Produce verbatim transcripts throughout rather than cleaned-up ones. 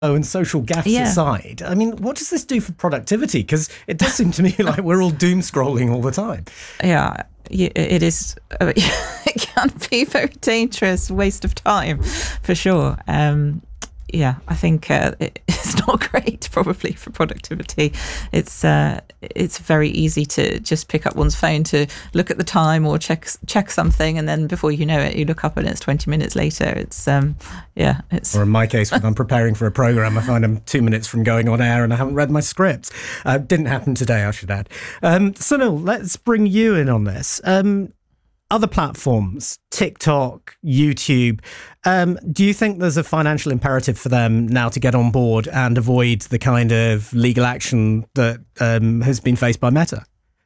and social gaffes Yeah. aside, I mean, what does this do for productivity? Because it does seem to me like we're all doom scrolling all the time. Yeah, y- it is. uh, It can be very dangerous, waste of time, for sure. Um, yeah, I think uh, it, it's not great, probably, for productivity. It's uh, it's very easy to just pick up one's phone to look at the time or check check something, and then before you know it, you look up and it's twenty minutes later. It's um, yeah, it's. Or in my case, when I'm preparing for a programme, I find I'm two minutes from going on air and I haven't read my script. Uh, didn't happen today, I should add. Um, Sunil, let's bring you in on this. Um, other platforms, TikTok, YouTube, um, do you think there's a financial imperative for them now to get on board and avoid the kind of legal action that um, has been faced by Meta?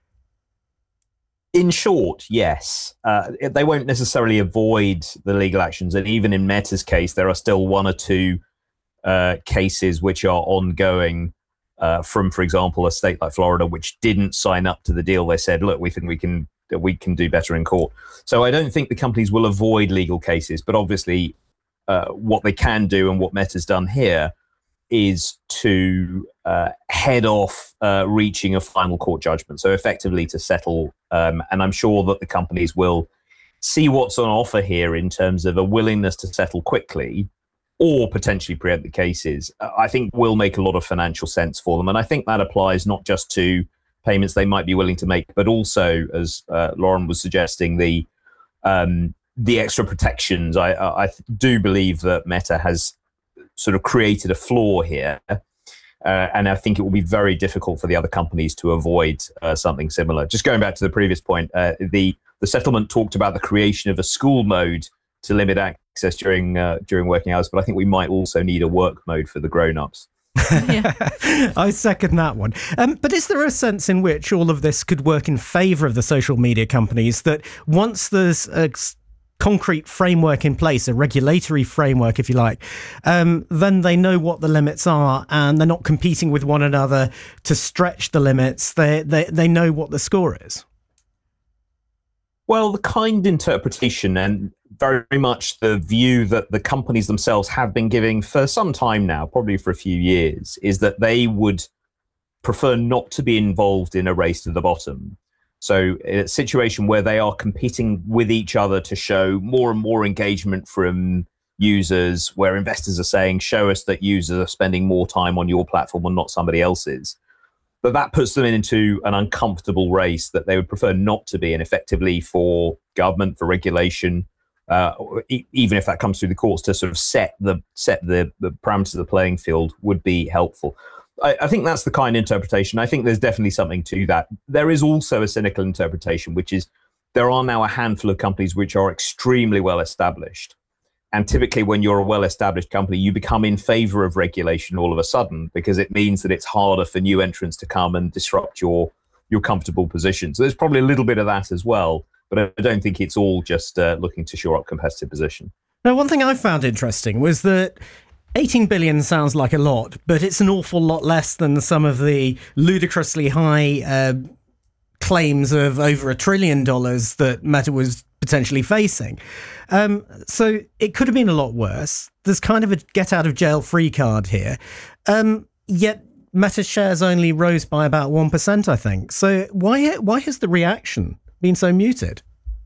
In short, yes. Uh, they won't necessarily avoid the legal actions. And even in Meta's case, there are still one or two uh, cases which are ongoing uh, from, for example, a state like Florida, which didn't sign up to the deal. They said, look, we think we can we can do better in court. So I don't think the companies will avoid legal cases. But obviously, uh, what they can do and what Meta's done here is to uh, head off uh, reaching a final court judgment. So effectively to settle. Um, and I'm sure that the companies will see what's on offer here in terms of a willingness to settle quickly or potentially preempt the cases. Uh, I think will make a lot of financial sense for them. And I think that applies not just to payments they might be willing to make, but also, as uh, Lauren was suggesting, the um, the extra protections. I, I do believe that Meta has sort of created a flaw here. Uh, and I think it will be very difficult for the other companies to avoid uh, something similar. Just going back to the previous point, uh, the the settlement talked about the creation of a school mode to limit access during uh, during working hours, but I think we might also need a work mode for the grown-ups. Yeah. I second that one. Um, but is there a sense in which all of this could work in favour of the social media companies, that once there's a concrete framework in place, a regulatory framework, if you like, um, then they know what the limits are and they're not competing with one another to stretch the limits. They they they know what the score is. Well, the kind interpretation and very much the view that the companies themselves have been giving for some time now, probably for a few years, is that they would prefer not to be involved in a race to the bottom. So in a situation where they are competing with each other to show more and more engagement from users, where investors are saying, show us that users are spending more time on your platform and not somebody else's. But that puts them into an uncomfortable race that they would prefer not to be in, effectively for government, for regulation, uh, e- even if that comes through the courts, to sort of set the set the, the parameters of the playing field would be helpful. I, I think that's the kind interpretation. I think there's definitely something to that. There is also a cynical interpretation, which is there are now a handful of companies which are extremely well established. And typically when you're a well-established company, you become in favor of regulation all of a sudden, because it means that it's harder for new entrants to come and disrupt your your comfortable position. So there's probably a little bit of that as well. But I don't think it's all just uh, looking to shore up competitive position. Now, one thing I found interesting was that eighteen billion sounds like a lot, but it's an awful lot less than some of the ludicrously high uh, claims of over a trillion dollars that Meta was potentially facing. Um, so it could have been a lot worse. There's kind of a get out of jail free card here. Um, yet Meta shares only rose by about one percent, I think. So why why has the reaction been so muted?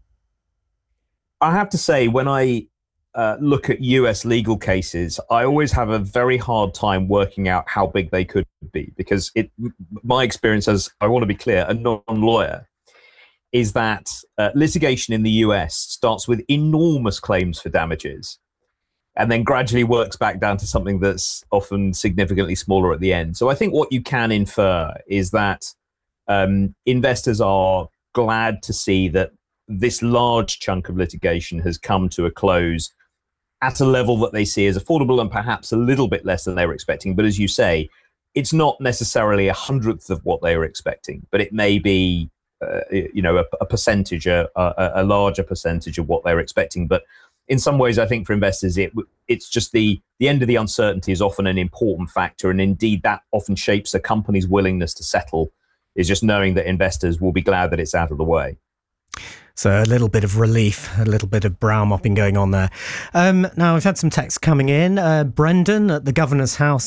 I have to say, when I uh, look at U S legal cases, I always have a very hard time working out how big they could be, because it, my experience, as I want to be clear, a non-lawyer, is that uh, litigation in the U S starts with enormous claims for damages and then gradually works back down to something that's often significantly smaller at the end. So I think what you can infer is that um, investors are glad to see that this large chunk of litigation has come to a close at a level that they see as affordable and perhaps a little bit less than they were expecting. But as you say, it's not necessarily a hundredth of what they were expecting, but it may be Uh, you know, a, a percentage, a, a, a larger percentage of what they're expecting. But in some ways, I think for investors, it it's just the the end of the uncertainty is often an important factor, and indeed that often shapes a company's willingness to settle. Is just knowing that investors will be glad that it's out of the way. So a little bit of relief, a little bit of brow mopping going on there. Um, now, we've had some texts coming in. Uh, Brendan at the Governor's House